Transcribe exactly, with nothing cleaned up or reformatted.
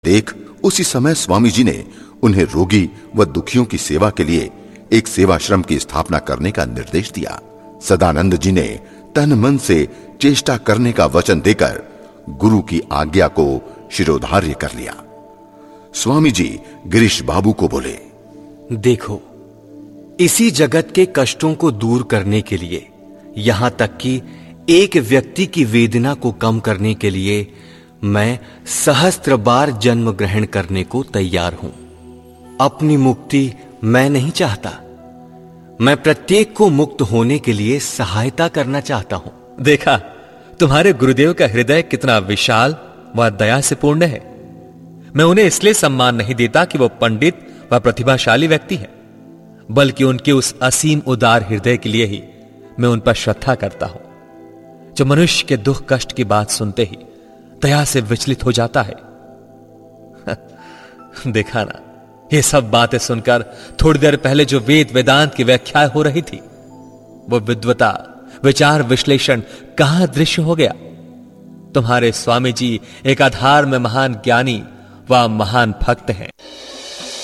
देख उसी समय स्वामी जी ने उन्हें रोगी व दुखियों की सेवा के लिए एक सेवाश्रम की स्थापना करने का निर्देश दिया। सदानंद जी ने तन मन से चेष्टा करने का वचन देकर गुरु की आज्ञा को शिरोधार्य कर लिया। स्वामी जी गिरीश बाबू को बोले, देखो, इसी जगत के कष्टों को दूर करने के लिए, यहां तक कि एक व्यक्ति की वेदना को कम करने के लिए मैं सहस्त्र बार जन्म ग्रहण करने को तैयार हूं। अपनी मुक्ति मैं नहीं चाहता, मैं प्रत्येक को मुक्त होने के लिए सहायता करना चाहता हूं। देखा, तुम्हारे गुरुदेव का हृदय कितना विशाल व दया से पूर्ण है। मैं उन्हें इसलिए सम्मान नहीं देता कि वो पंडित व प्रतिभाशाली व्यक्ति हैं, बल्कि उनके उस असीम उदार हृदय के लिए ही मैं उन पर श्रद्धा करता हूं, जो मनुष्य के दुख कष्ट की बात सुनते ही दया से विचलित हो जाता है। देखा ना, ये सब बातें सुनकर थोड़ी देर पहले जो वेद वेदांत की व्याख्या हो रही थी, वो विद्वता, विचार, विश्लेषण कहां दृश्य हो गया। तुम्हारे स्वामी जी एक आधार में महान ज्ञानी व महान भक्त हैं।